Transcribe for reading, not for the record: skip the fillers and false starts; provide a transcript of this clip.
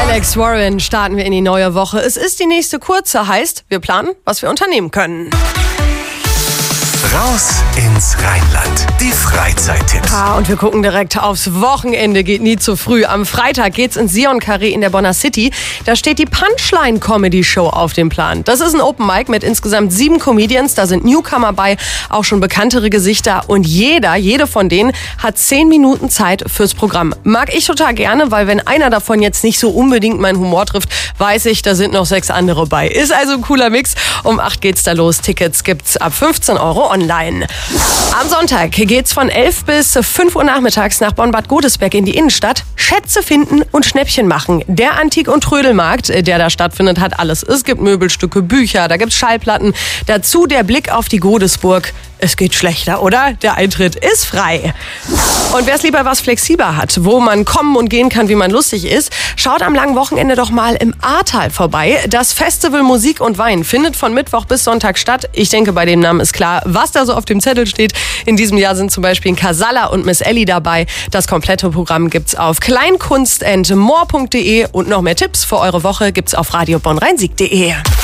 Alex Warren starten wir in die neue Woche. Es ist die nächste kurze, heißt, wir planen, was wir unternehmen können. Raus ins Rheinland. Die Freizeittipps. Und wir gucken direkt aufs Wochenende. Geht nie zu früh. Am Freitag geht's ins Sion Carré in der Bonner City. Da steht die Punchline Comedy Show auf dem Plan. Das ist ein Open Mic mit insgesamt 7 Comedians. Da sind Newcomer bei, auch schon bekanntere Gesichter. Und jede von denen hat 10 Minuten Zeit fürs Programm. Mag ich total gerne, weil wenn einer davon jetzt nicht so unbedingt meinen Humor trifft, weiß ich, da sind noch 6 andere bei. Ist also ein cooler Mix. Um 8 geht's da los. Tickets gibt's ab 15 € online. Am Sonntag geht's von 11 bis 5 Uhr nachmittags nach Bonn-Bad Godesberg in die Innenstadt. Schätze finden und Schnäppchen machen. Der Antik- und Trödelmarkt, der da stattfindet, hat alles. Es gibt Möbelstücke, Bücher, da gibt's Schallplatten. Dazu der Blick auf die Godesburg. Es geht schlechter, oder? Der Eintritt ist frei. Und wer es lieber was flexibler hat, wo man kommen und gehen kann, wie man lustig ist, schaut am langen Wochenende doch mal im Ahrtal vorbei. Das Festival Musik und Wein findet von Mittwoch bis Sonntag statt. Ich denke, bei dem Namen ist klar, was da so auf dem Zettel steht. In diesem Jahr sind zum Beispiel Casalla und Miss Ellie dabei. Das komplette Programm gibt's auf kleinkunst&more.de und noch mehr Tipps für eure Woche gibt's auf radiobonnrheinsieg.de.